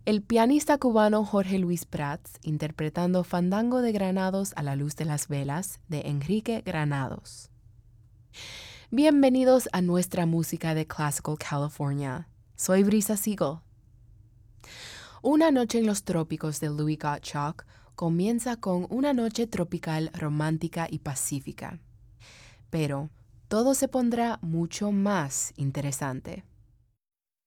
el pianista cubano Jorge Luis Prats interpretando Fandango de Granados a la luz de las velas de Enrique Granados. Bienvenidos a nuestra música de Classical California. Soy Brisa Siegel. Una noche en los trópicos de Louis Gottschalk comienza con una noche tropical romántica y pacífica. Pero todo se pondrá mucho más interesante.